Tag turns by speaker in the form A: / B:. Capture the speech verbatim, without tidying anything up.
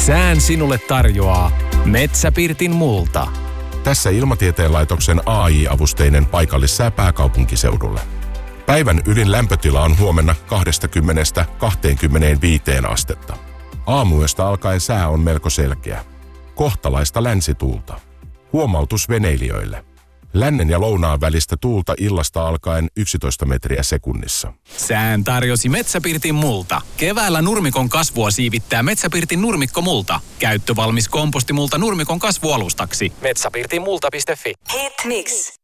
A: Sään sinulle tarjoaa Metsäpirtin multa.
B: Tässä Ilmatieteen laitoksen A I-avusteinen paikallissää pääkaupunkiseudulle. Päivän ylin lämpötila on huomenna kaksikymmentä kaksikymmentäviisi astetta. Aamuyöstä alkaen sää on melko selkeä. Kohtalaista länsituulta. Huomautus veneilijöille. Lännen ja lounaan välistä tuulta illasta alkaen yksitoista metriä sekunnissa.
A: Sään tarjosi Metsäpirtin multa. Keväällä nurmikon kasvua siivittää Metsäpirtin nurmikkomulta. Käyttövalmis kompostimulta nurmikon kasvualustaksi. Metsäpirtin multa piste fi.
C: Hit mix.